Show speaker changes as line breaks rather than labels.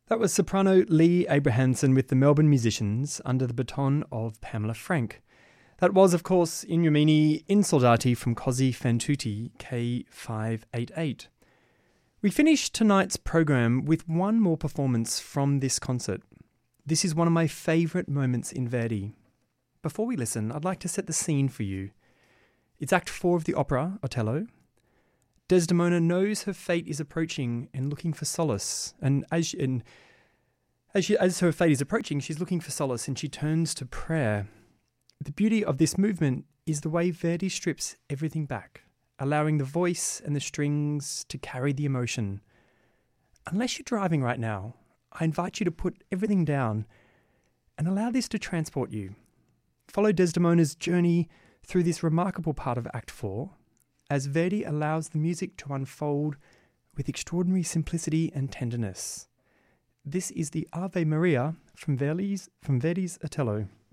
That was soprano Lee Abrahamson with the Melbourne Musicians under the baton of Pamela Frank. That was, of course, In Rimini in Soldati from Così fan tutte K588. We finished tonight's program with one more performance from this concert. This is one of my favourite moments in Verdi. Before we listen, I'd like to set the scene for you. It's Act 4 of the opera, Otello. Desdemona knows her fate is approaching and looking for solace. And as her fate is approaching, she's looking for solace and she turns to prayer. The beauty of this movement is the way Verdi strips everything back, allowing the voice and the strings to carry the emotion. Unless you're driving right now, I invite you to put everything down and allow this to transport you. Follow Desdemona's journey through this remarkable part of Act 4, as Verdi allows the music to unfold with extraordinary simplicity and tenderness. This is the Ave Maria from Verdi's Otello.